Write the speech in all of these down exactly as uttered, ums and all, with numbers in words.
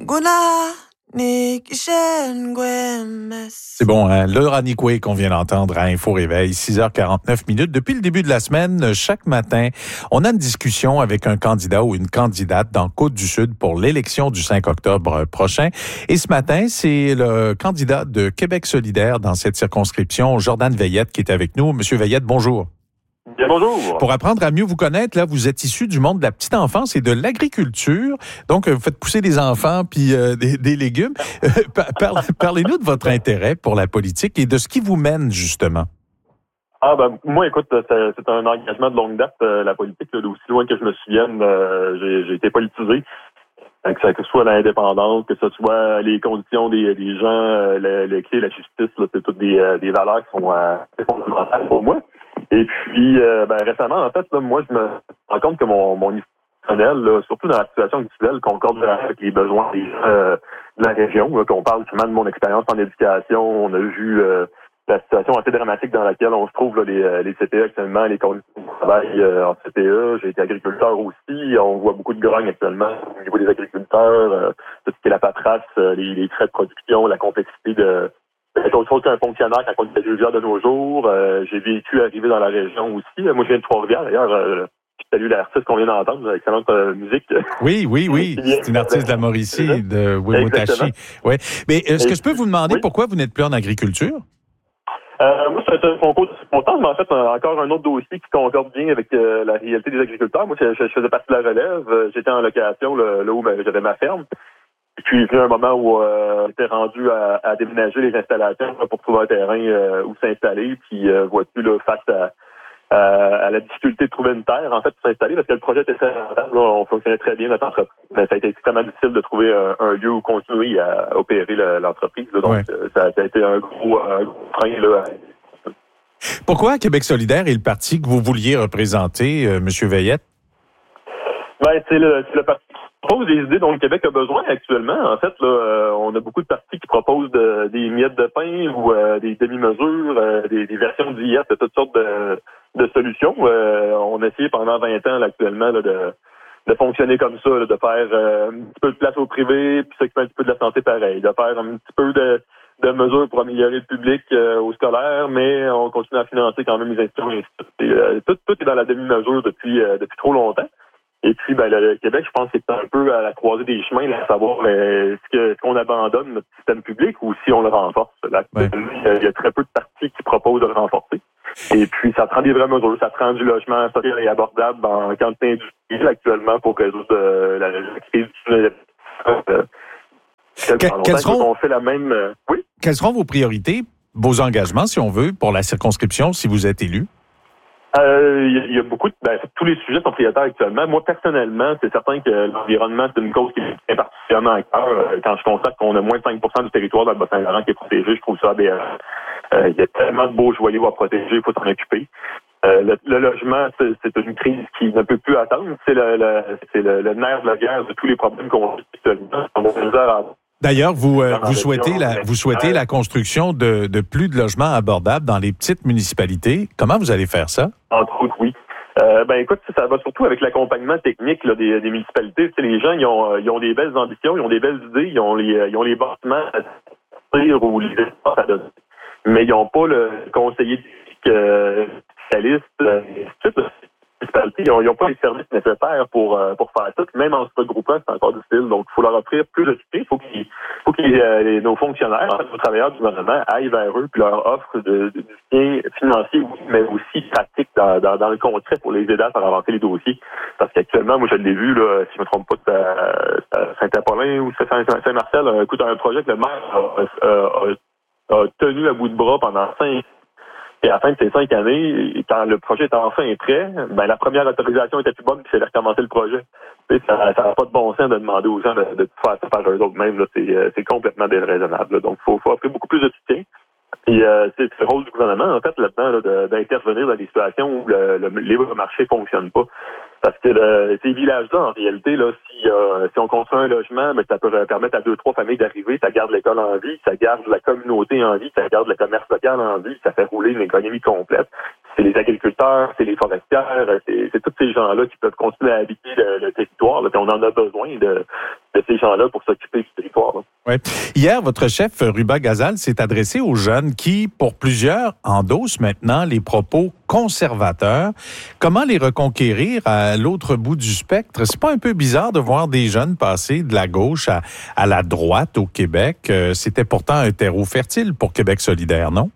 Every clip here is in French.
C'est bon, hein? Le Raniqué qu'on vient d'entendre à Info Réveil, six heures quarante-neuf minutes. Depuis le début de la semaine, chaque matin, on a une discussion avec un candidat ou une candidate dans Côte-du-Sud pour l'élection du cinq octobre prochain. Et ce matin, c'est le candidat de Québec solidaire dans cette circonscription, Jordan Veillette, qui est avec nous. Monsieur Veillette, bonjour. Bien, bonjour. Pour apprendre à mieux vous connaître, là, vous êtes issu du monde de la petite enfance et de l'agriculture. Donc, vous faites pousser des enfants puis euh, des, des légumes. Euh, par, parlez-nous de votre intérêt pour la politique et de ce qui vous mène, justement. Ah ben moi, écoute, c'est, c'est un engagement de longue date, euh, la politique. Là, aussi loin que je me souvienne, euh, j'ai, j'ai été politisé. Que ce soit l'indépendance, que ce soit les conditions des, des gens, euh, le, le clé, la justice, là, c'est toutes des, euh, des valeurs qui sont euh, fondamentales pour moi. Et puis, euh, ben, récemment, en fait, là, moi, je me rends compte que mon, mon niveau personnel, là, surtout dans la situation actuelle, concorde avec les besoins des gens euh, de la région, là, qu'on parle justement de mon expérience en éducation. On a vu euh, la situation assez dramatique dans laquelle on se trouve, là, les, les C P E actuellement, les conditions de travail euh, en C P E. J'ai été agriculteur aussi. On voit beaucoup de grogne actuellement au niveau des agriculteurs, euh, tout ce qui est la paperasse, euh, les, les frais de production, la complexité de... C'est autre chose qu'un fonctionnaire quand on est agriculteur de nos jours. Euh, j'ai vécu arriver dans la région aussi. Moi, je viens de Trois-Rivières, d'ailleurs. Euh, je salue l'artiste qu'on vient d'entendre, excellente euh, musique. Oui, oui, oui. C'est une artiste de la Mauricie, de Wimutashi. Oui. Mais est-ce que je peux vous demander oui. pourquoi vous n'êtes plus en agriculture? Euh, moi, c'est un concours de circonstances, mais en fait, encore un autre dossier qui concorde bien avec euh, la réalité des agriculteurs. Moi, je, je faisais partie de la relève. J'étais en location là, là où ben, j'avais ma ferme. Puis, il y a eu un moment où euh, on était rendu à, à déménager les installations là, pour trouver un terrain euh, où s'installer. Puis, euh, vois-tu, là, face à, à, à la difficulté de trouver une terre, en fait, pour s'installer, parce que le projet était très rentable. Là, on fonctionnait très bien, notre entreprise. Mais ça a été extrêmement difficile de trouver un, un lieu où continuer à, à opérer le, l'entreprise. Là, donc, ouais. euh, ça, ça a été un gros, un gros frein, là. Pourquoi Québec solidaire est le parti que vous vouliez représenter, euh, M. Veillette? Ben, c'est le, c'est le parti qui propose des idées dont le Québec a besoin actuellement. En fait, là, euh, on a beaucoup de partis qui proposent de, des miettes de pain ou euh, des demi-mesures, euh, des, des versions d'I S, de toutes sortes de, de solutions. Euh, on a essayé pendant vingt ans là, actuellement là, de, de fonctionner comme ça, là, de faire euh, un petit peu de place au privé, puis s'occuper un petit peu de la santé pareil, de faire un petit peu de de mesures pour améliorer le public euh, au scolaire, mais on continue à financer quand même les institutions. Et, euh, tout, tout est dans la demi-mesure depuis euh, depuis trop longtemps. Et puis, ben, le, le Québec, je pense que c'est un peu à la croisée des chemins, là, à savoir euh, est-ce, que, est-ce qu'on abandonne notre système public ou si on le renforce. Là, ouais. Il y a très peu de partis qui proposent de le renforcer. Et puis, ça prend des vraies mesures. Ça prend du logement social et abordable en quantité industrielle actuellement pour résoudre euh, la, la crise du euh, Que, quelles, seront, on fait la même, euh, oui? Quelles seront vos priorités, vos engagements, si on veut, pour la circonscription, si vous êtes élu? Il euh, y, y a beaucoup de... Ben, tous les sujets sont prioritaires actuellement. Moi, personnellement, c'est certain que l'environnement, c'est une cause qui est particulièrement à cœur. Quand je constate qu'on a moins de cinq pour cent du territoire dans le Bas-Saint-Laurent qui est protégé, je trouve ça aberrant. Il euh, y a tellement de beaux joyaux à protéger, il faut s'en occuper. Euh, le, le logement, c'est, c'est une crise qui ne peut plus attendre. C'est le, le, c'est le, le nerf de la guerre de tous les problèmes qu'on vit actuellement. D'ailleurs, vous, euh, vous souhaitez la, vous souhaitez la construction de, de plus de logements abordables dans les petites municipalités. Comment vous allez faire ça? Entre autres, oui. Euh, ben écoute, ça va surtout avec l'accompagnement technique là, des, des municipalités. Tu sais, les gens, ils ont, ils ont des belles ambitions, ils ont des belles idées, ils ont les, ils ont les bâtiments à construire ou les espaces à donner. Mais ils n'ont pas le conseiller euh, spécialiste, euh, ils n'ont pas les services nécessaires pour euh, pour faire ça. Même en se regroupant, c'est encore difficile. Donc, il faut leur offrir plus de soutien. Il faut qu'ils, faut que les, nos fonctionnaires, en fait, nos travailleurs du gouvernement aillent vers eux puis leur offrent de, de, du soutien financier, mais aussi pratique dans, dans, dans le concret pour les aider à faire avancer les dossiers. Parce qu'actuellement, moi, je l'ai vu, là, si je ne me trompe pas, c'est à Saint-Apollin ou c'est Saint-Marcel, écoute, un projet que le maire a, a, a, a tenu à bout de bras pendant cinq Et à la fin de ces cinq années, quand le projet est enfin prêt, ben la première autorisation était plus bonne, puis c'est de recommencer le projet. Tu sais, ça n'a pas de bon sens de demander aux gens de, de faire ça par eux-mêmes. Là, c'est, c'est complètement déraisonnable. Là. Donc, il faut, faut offrir beaucoup plus de soutien. Et euh, c'est le rôle du gouvernement, en fait, là-dedans, là, de, d'intervenir dans des situations où le, le libre marché ne fonctionne pas. Parce que le, ces villages-là, en réalité, là, si, euh, si on construit un logement, ben, ça peut permettre à deux, trois familles d'arriver, ça garde l'école en vie, ça garde la communauté en vie, ça garde le commerce local en vie, ça fait rouler une économie complète. C'est les agriculteurs, c'est les forestières, c'est, c'est tous ces gens-là qui peuvent continuer à habiter le, le territoire. Là, on en a besoin de, de ces gens-là pour s'occuper du histoire. Là. Ouais. Hier, votre chef, Ruba Gazal, s'est adressé aux jeunes qui, pour plusieurs, endossent maintenant les propos conservateurs. Comment les reconquérir à l'autre bout du spectre? C'est pas un peu bizarre de voir des jeunes passer de la gauche à, à la droite au Québec? Euh, c'était pourtant un terreau fertile pour Québec solidaire, non?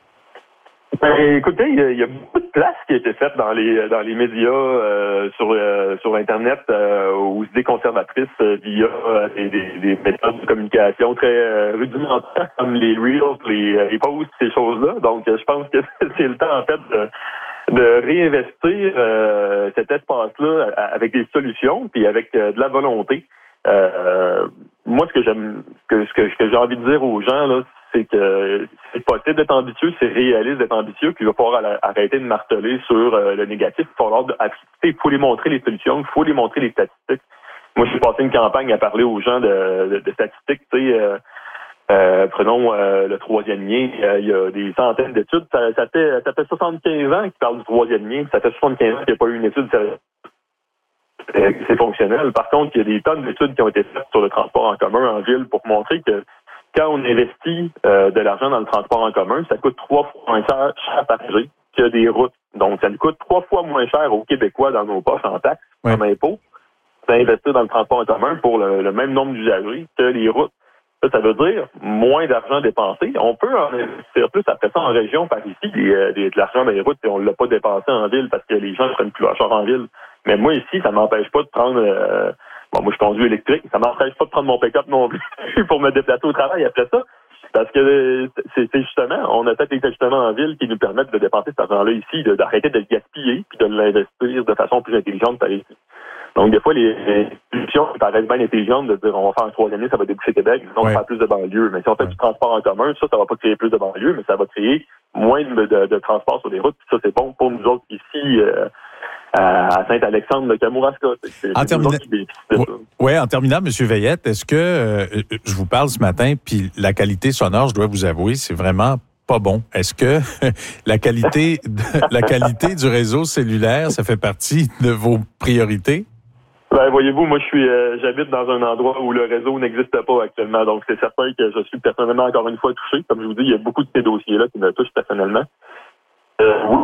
Ben, écoutez, il y, a, il y a beaucoup de place qui a été faite dans les dans les médias, euh, sur euh, sur Internet, euh, aux idées conservatrices euh, via euh, des, des, des méthodes de communication très euh, rudimentaires comme les reels, les, les posts, ces choses-là. Donc, je pense que c'est le temps en fait de, de réinvestir euh, cet espace-là avec des solutions puis avec euh, de la volonté. Euh, moi, ce que j'aime, que, ce que, ce que j'ai envie de dire aux gens là, c'est que c'est possible d'être ambitieux, c'est réaliste d'être ambitieux, puis il va falloir arrêter de marteler sur euh, le négatif. Il va falloir, il faut les montrer les solutions, il faut les montrer les statistiques. Moi, j'ai passé une campagne à parler aux gens de, de, de statistiques, tu sais, euh, euh, prenons euh, le troisième lien, euh, il y a des centaines d'études, ça, ça, fait, ça fait soixante-quinze ans qu'ils parlent du troisième lien, ça fait soixante-quinze ans qu'il n'y a pas eu une étude sérieuse. C'est fonctionnel. Par contre, il y a des tonnes d'études qui ont été faites sur le transport en commun en ville pour montrer que quand on investit euh, de l'argent dans le transport en commun, ça coûte trois fois moins cher à partager que des routes. Donc, ça nous coûte trois fois moins cher aux Québécois dans nos poches en taxes, ouais. en impôts, d'investir dans le transport en commun pour le, le même nombre d'usagers que les routes. Ça, ça veut dire moins d'argent dépensé. On peut en investir plus après ça en région par ici, des, des, de l'argent dans les routes, et on ne l'a pas dépensé en ville parce que les gens prennent plus leur char en ville. Mais moi, ici, ça m'empêche pas de prendre... Euh, bon, moi, je conduis électrique. Ça m'empêche pas de prendre mon pick-up non plus pour me déplacer au travail après ça. Parce que c'est, c'est justement, on a fait des ajustements en ville qui nous permettent de dépenser cet argent-là ici, de, d'arrêter de le gaspiller puis de l'investir de façon plus intelligente par ici. Donc, des fois, les institutions paraissent bien intelligentes de dire on va faire un troisième lien, ça va déboucher Québec, sinon ouais. on va faire plus de banlieues. Mais si on fait ouais. du transport en commun, ça, ça va pas créer plus de banlieues, mais ça va créer moins de, de, de transport sur les routes. Puis ça, c'est bon pour nous autres ici. Euh, à Saint-Alexandre de Kamouraska. C'est, en terminant, oui, en terminant, M. Veillette, est-ce que euh, je vous parle ce matin, puis la qualité sonore, je dois vous avouer, c'est vraiment pas bon. Est-ce que la qualité, la qualité du réseau cellulaire, ça fait partie de vos priorités? Ben, voyez-vous, moi, je suis, euh, j'habite dans un endroit où le réseau n'existe pas actuellement, donc c'est certain que je suis personnellement encore une fois touché. Comme je vous dis, il y a beaucoup de ces dossiers-là qui me touchent personnellement. Euh, oui.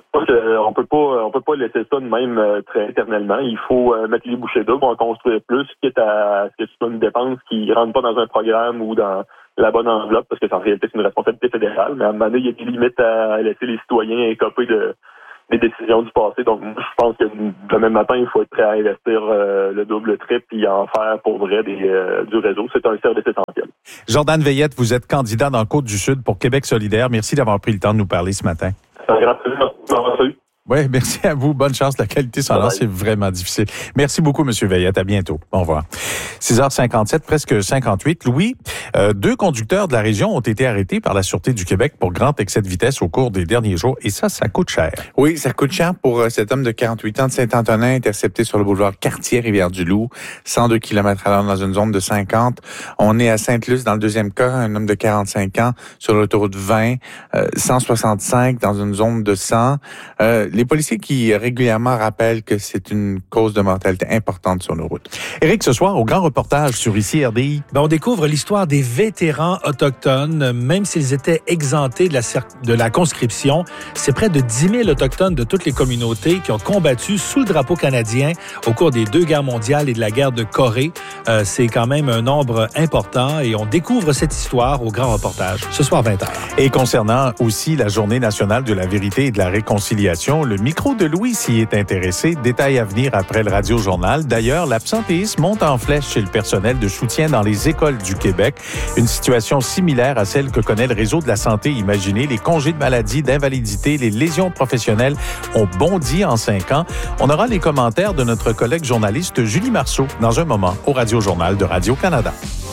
On peut pas, on peut pas laisser ça de même euh, très éternellement. Il faut euh, mettre les bouchées doubles, en construire plus, quitte à ce que ce soit une dépense qui rentre pas dans un programme ou dans la bonne enveloppe, parce que en réalité c'est une responsabilité fédérale. Mais à un moment donné, il y a des limites à laisser les citoyens écoper de des décisions du passé. Donc, moi, je pense que demain matin, il faut être prêt à investir euh, le double, triple, puis en faire pour vrai des, euh, du réseau. C'est un service essentiel. Jordan Veillette, vous êtes candidat dans Côte-du-Sud pour Québec solidaire. Merci d'avoir pris le temps de nous parler ce matin. C'est un grand plaisir. Merci. Oui, merci à vous. Bonne chance. La qualité sonore, c'est vraiment difficile. Merci beaucoup, M. Veillette. À bientôt. Au revoir. six heures cinquante-sept, presque cinquante-huit. Louis, euh, deux conducteurs de la région ont été arrêtés par la Sûreté du Québec pour grand excès de vitesse au cours des derniers jours. Et ça, ça coûte cher. Oui, ça coûte cher pour euh, cet homme de quarante-huit ans de Saint-Antonin intercepté sur le boulevard Cartier-Rivière-du-Loup, cent deux kilomètres à l'heure dans une zone de cinquante. On est à Sainte-Luce dans le deuxième cas, un homme de quarante-cinq ans sur l'autoroute vingt, euh, cent soixante-cinq dans une zone de cent. Euh, les policiers qui régulièrement rappellent que c'est une cause de mortalité importante sur nos routes. Éric, ce soir, au grand reportage sur Ici R D I. Ben, on découvre l'histoire des vétérans autochtones. Même s'ils étaient exemptés de la, de la conscription, c'est près de dix mille autochtones de toutes les communautés qui ont combattu sous le drapeau canadien au cours des deux guerres mondiales et de la guerre de Corée. Euh, c'est quand même un nombre important et on découvre cette histoire au grand reportage ce soir vingt heures. Et concernant aussi la Journée nationale de la vérité et de la réconciliation, le micro de Louis s'y est intéressé. Détail à venir après le Radio-Journal. D'ailleurs, l'absentéisme monte en flèche chez le personnel de soutien dans les écoles du Québec. Une situation similaire à celle que connaît le réseau de la santé. Imaginez, les congés de maladie, d'invalidité, les lésions professionnelles ont bondi en cinq ans. On aura les commentaires de notre collègue journaliste Julie Marceau dans un moment au Radio-Journal de Radio-Canada.